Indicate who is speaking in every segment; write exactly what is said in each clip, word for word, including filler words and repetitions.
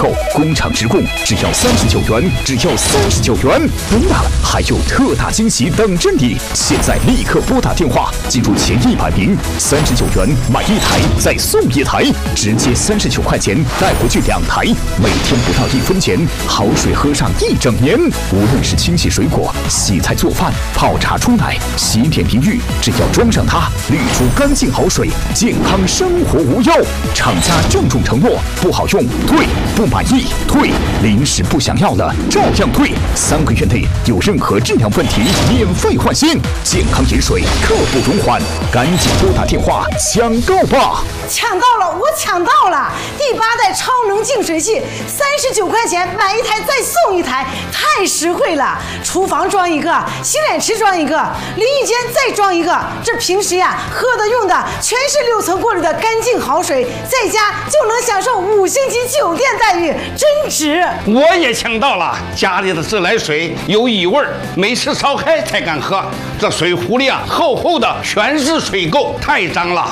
Speaker 1: 购，工厂直供，只要三十九元，只要三十九元。不了，还有特大惊喜等着你！现在立刻拨打电话，进入前一百名，三十九元买一台再送一台，直接三十九块钱带回去两台，每天不到一分钱，好水喝上一整年。无论是清洗水果、洗菜做饭、泡茶冲奶、洗脸淋浴，只要装上它，滤出干净好水，健康生活无忧。厂家郑重承诺，不好用退，不满意退，临时不想要了照样退，三个月内有任何质量问题免费换新。健康饮水刻不容缓，赶紧拨打电话抢购吧！
Speaker 2: 抢到了，我抢到了！第八代超能净水器，三十九块钱买一台再送一台，太实惠了！厨房装一个，洗脸池装一个，淋浴间再装一个，这平时呀喝的用的全是六层过滤的干净好水，在家就能享受五星级酒店待遇，真值！
Speaker 3: 我也抢到了，家里的自来水有异味，每次烧开才敢喝，这水壶里啊厚厚的全是水垢，太脏了。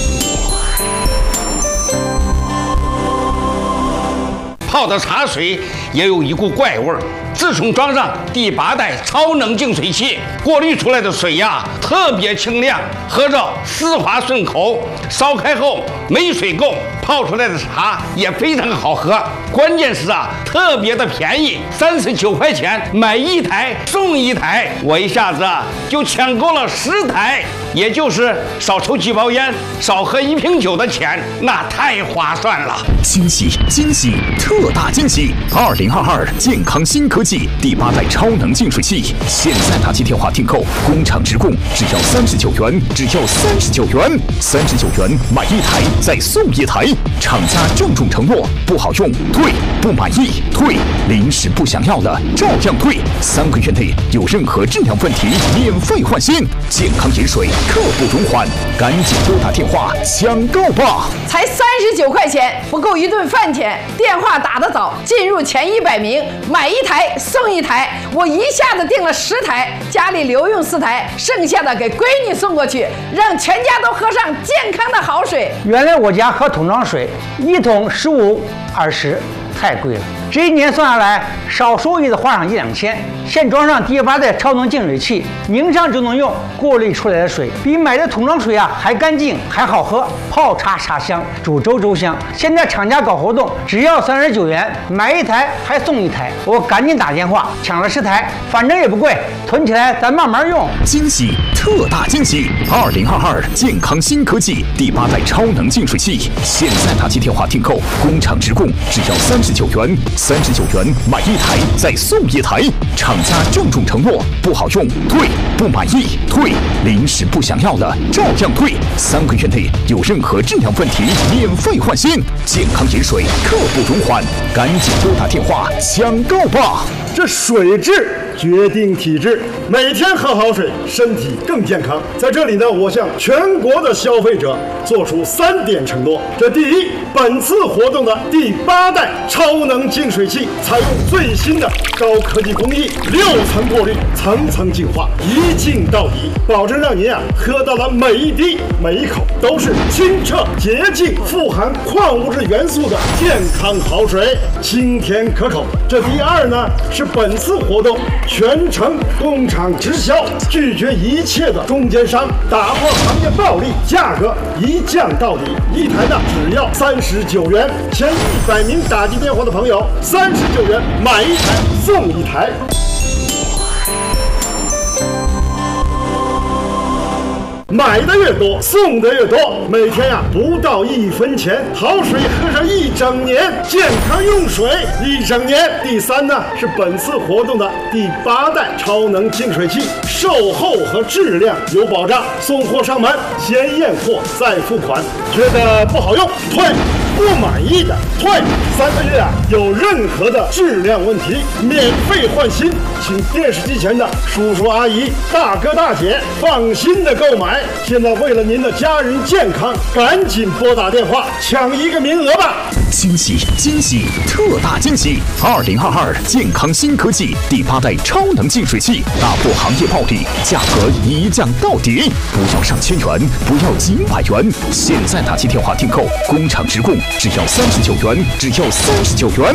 Speaker 3: 泡的茶水也有一股怪味儿。自从装上第八代超能净水器，过滤出来的水呀特别清亮，喝着丝滑顺口，烧开后没水垢，泡出来的茶也非常好喝。关键是啊，特别的便宜，三十九块钱买一台送一台，我一下子啊就抢购了十台，也就是少抽几包烟、少喝一瓶酒的钱，那太划算了。
Speaker 1: 惊喜惊喜特大惊喜！二零二二健康新科技第八代超能净水器，现在打起电话订购，工厂直供，只要三十九元，只要三十九元，三十九元买一台再送一台。厂家郑重承诺，不好用退，不满意退，临时不想要了照样退，三个月内有任何质量问题免费换新。健康饮水刻不容缓，赶紧拨打电话抢购吧！
Speaker 4: 才三十九块钱，不够一顿饭钱。电话打得早，进入前一百名，买一台送一台。我一下子订了十台，家里留用四台，剩下的给闺女送过去，让全家都喝上健康的好水。
Speaker 5: 原来我家喝桶装水，一桶十五、二十，太贵了。这一年算下来，少说也得花上一两千。现装上第八代超能净水器，拧上就能用，过滤出来的水比买的桶装水啊还干净还好喝，泡茶茶香，煮粥粥香。现在厂家搞活动，只要三十九元买一台还送一台，我赶紧打电话抢了十台，反正也不贵，囤起来咱慢慢用。
Speaker 1: 惊喜特大惊喜！二零二二健康新科技第八代超能净水器，现在打起电话订购，工厂直供，只要三十九元，三十九元买一台再送一台。厂家郑重承诺，不好用退，不满意退，临时不想要了照样退，三个月内有任何质量问题免费换新。健康饮水刻不容缓，赶紧拨打电话抢购吧！
Speaker 6: 这水质决定体质，每天喝好水，身体更健康。在这里呢，我向全国的消费者做出三点承诺。这第一，本次活动的第八代超能净水器采用最新的高科技工艺，六层过滤，层层净化，一净到底，保证让您啊喝到的每一滴每一口都是清澈洁净、富含矿物质元素的健康好水，清甜可口。这第二呢，是本次活动全程工厂直销，拒绝一切的中间商，打破行业暴利，价格一降到底，一台呢只要三十九元。前一百名打进电话的朋友，三十九元买一台送一台。买的越多，送的越多，每天呀、啊、不到一分钱，好水喝上一整年，健康用水一整年。第三呢是本次活动的第八代超能净水器，售后和质量有保障，送货上门先验货再付款，觉得不好用退，不满意的退，三个月啊有任何的质量问题免费换新，请电视机前的叔叔阿姨、大哥大姐放心的购买。现在为了您的家人健康，赶紧拨打电话抢一个名额吧！
Speaker 1: 惊喜惊喜特大惊喜！二零二二健康新科技第八代超能净水器，打破行业暴利，价格一降到底，不要上千元，不要几百元，现在打起电话订购，工厂直供，只要三十九元，只要三十九元。